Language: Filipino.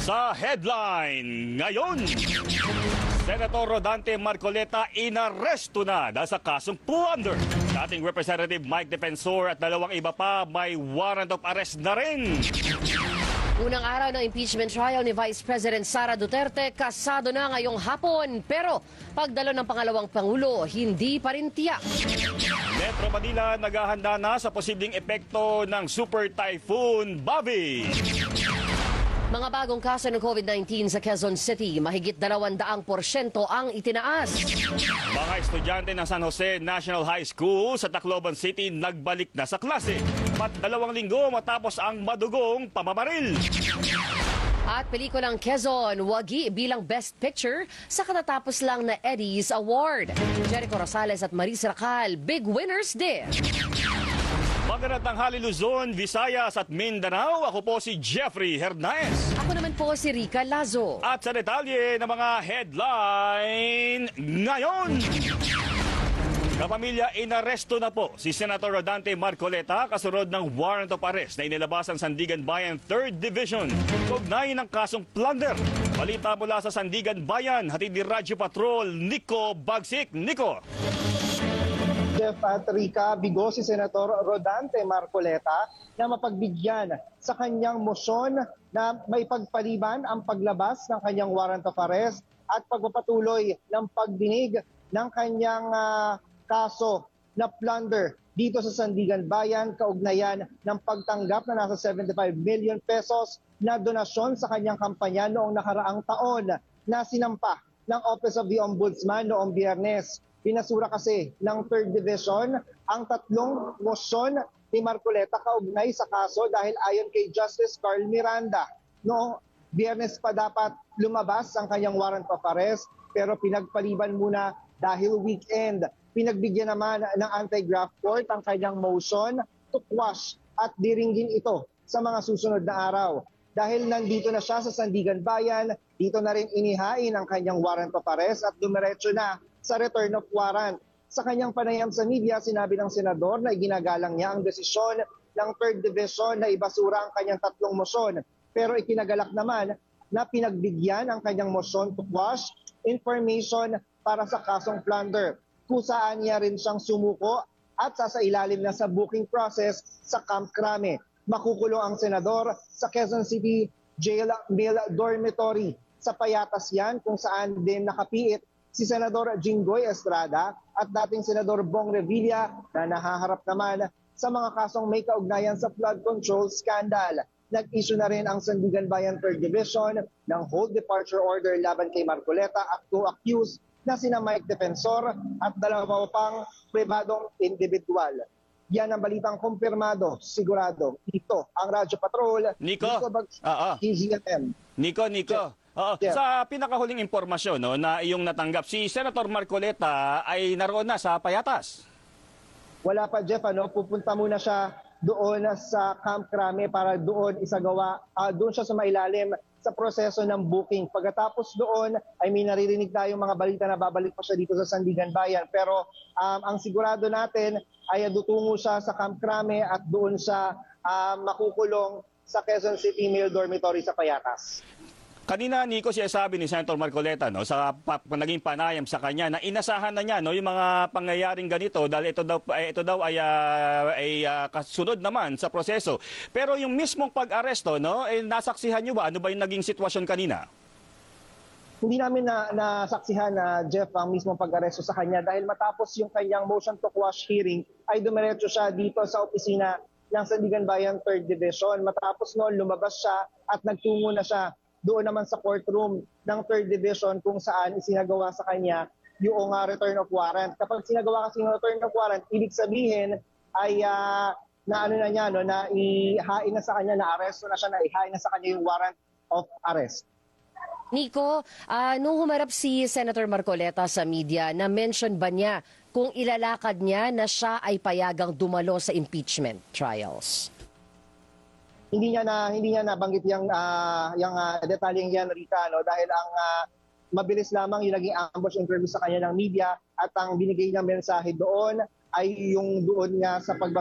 Sa headline ngayon, Senator Rodante Marcoleta inaresto na dahil sa kasong plunder. Dating Representative Mike Defensor at dalawang iba pa may warrant of arrest na rin. Unang araw ng impeachment trial ni Vice President Sara Duterte, kasado na ngayong hapon. Pero pagdalo ng pangalawang Pangulo, hindi pa rin tiyak. Metro Manila naghahanda na sa posibleng epekto ng Super Typhoon Bobby. Mga bagong kaso ng COVID-19 sa Quezon City, mahigit 200% ang itinaas. Mga estudyante ng San Jose National High School sa Tacloban City nagbalik na sa klase. 2 linggo matapos ang madugong pamamaril. At pelikulang Quezon, wagi bilang Best Picture sa katatapos lang na Eddies Award. Jericho Rosales at Maris Racal, big winners din. Magandang tanghali Luzon, Visayas at Mindanao. Ako po si Jeffrey Hernaez. Ako naman po si Rica Lazo. At sa detalye ng mga headline ngayon. Kapamilya, inaresto na po si Senator Rodante Marcoleta kasunod ng warrant of arrest na inilabas ang Sandigan Bayan 3rd Division. Kaugnay ng kasong plunder. Balita mula sa Sandigan Bayan, hatid ni Radyo Patrol, Nico Bagsik. Nico. Jeff at Rica, bigo si Senator Rodante Marcoleta na mapagbigyan sa kanyang motion na may pagpaliban ang paglabas ng kanyang warrant of arrest at pagpapatuloy ng pagdinig ng kanyang kaso na plunder dito sa Sandigan Bayan kaugnayan ng pagtanggap na nasa 75 million pesos na donasyon sa kanyang kampanya noong nakaraang taon na sinampa ng Office of the Ombudsman noong Biyernes. Pinasura kasi ng 3rd Division ang 3 motion ni Marcoleta kaugnay sa kaso dahil ayon kay Justice Carl Miranda, noong Biyernes pa dapat lumabas ang kanyang warrant of arrest pero pinagpaliban muna dahil weekend. Pinagbigyan naman ng anti-graft court ang kanyang motion to quash at diringgin ito sa mga susunod na araw. Dahil nandito na siya sa Sandigan Bayan, dito na rin inihain ang kanyang warrant of arrest at dumiretso na sa return of warrant. Sa kanyang panayam sa media, sinabi ng senador na iginagalang niya ang desisyon ng 3rd Division na ibasura ang kanyang 3 motion. Pero ikinagalak naman na pinagbigyan ang kanyang motion to quash information para sa kasong plunder, kung saan niya rin siyang sumuko at sasailalim na sa booking process sa Camp Crame. Makukulong ang senador sa Quezon City Jail Mill Dormitory. Sa Payatas yan kung saan din nakapiit si Senador Jinggoy Estrada at dating Senador Bong Revilla na nahaharap naman sa mga kasong may kaugnayan sa flood control scandal. Nag-issue na rin ang Sandigan Bayan 3rd Division ng hold departure order laban kay Marcoleta at 2 accused na sina Mike Defensor at 2 pang pribadong individual. Yan ang balitang kumpirmado, sigurado. Ito ang Radyo Patrol. Nico. Nico. Yeah. Sa pinakahuling impormasyon na iyong natanggap, si Senator Marcoleta ay naroon na sa Payatas. Wala pa, Jeff. Pupunta muna siya doon sa Camp Crame para doon isagawa, doon siya sa mailalim sa proseso ng booking. Pagkatapos doon ay may naririnig tayong mga balita na babalik pa siya dito sa Sandigan Bayan. Pero ang sigurado natin ay dutungo siya sa Camp Crame at doon siya makukulong sa Quezon City Mill Dormitory sa Payatas. Kanina, Nico, siya sabi ni Senator Marcoleta sa naging panayam sa kanya na inasahan na niya yung mga pangyayaring ganito dahil ito daw ay kasunod naman sa proseso. Pero yung mismong pag-aresto, nasaksihan niyo ba? Ano ba yung naging sitwasyon kanina? Hindi namin nasaksihan na Jeff ang mismong pag-aresto sa kanya dahil matapos yung kanyang motion to quash hearing ay dumiretso siya dito sa opisina ng Sandigan Bayan 3rd Division. Matapos noon, lumabas siya at nagtungo na siya doon naman sa courtroom ng 3rd Division kung saan isinagawa sa kanya yung return of warrant. Kapag sinagawa kasi yung return of warrant, ibig sabihin ay na ihain na sa kanya, na aresto na siya, na ihain na sa kanya yung warrant of arrest. Nico, nung humarap si Senator Marcoleta sa media, na-mention ba niya kung ilalakad niya na siya ay payagang dumalo sa impeachment trials? Hindi niya nabanggit yung detalyeng yan, Rita, dahil ang mabilis lamang yung naging ambush interview sa kanya ng media at ang binigay niya mensahe doon ay yung doon nga sa